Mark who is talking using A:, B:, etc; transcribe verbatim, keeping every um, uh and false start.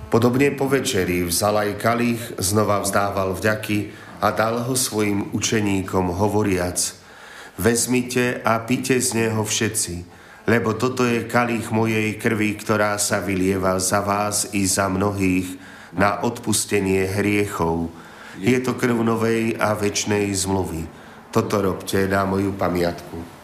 A: Podobne po večeri vzal aj kalich, znova vzdával vďaky a dal ho svojim učeníkom hovoriac: Vezmite a pite z neho všetci, lebo toto je kalich mojej krvi, ktorá sa vylieva za vás i za mnohých na odpustenie hriechov. Je to krv novej a večnej zmluvy. Toto robte na moju pamiatku.